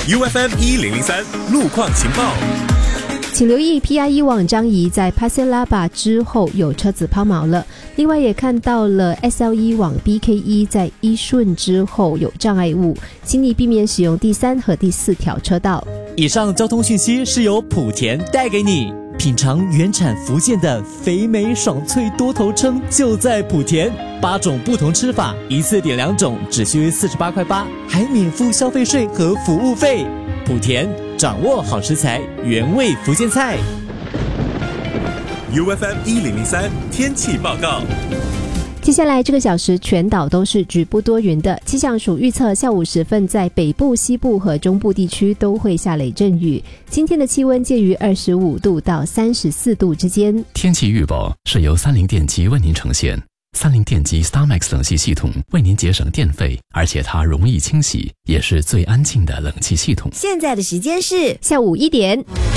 UFM1003 路况情报。 请留意 PIE 网张仪在 Pasir Laba 之后有车子抛锚了，另外也看到了 SLE 网 BKE 在一顺之后有障碍物，请你避免使用第3和第4条车道。 以上交通讯息是由莆田带给你，品尝原产福建的肥美爽脆多头鲭就在莆田，8种不同吃法，一次点2种只需48.8块，还免付消费税和服务费。莆田掌握好食材，原味福建菜。 UFM1003 天气报告。 接下来这个小时全岛都是局部多云的，气象署预测下午时分在北部、西部和中部地区都会下雷阵雨。今天的气温介于25度到34度之间。 天气预报是由三菱电机为您呈现。三菱电机 StarMax 冷气系统为您节省电费，而且它容易清洗，也是最安静的冷气系统。 现在的时间是下午1点。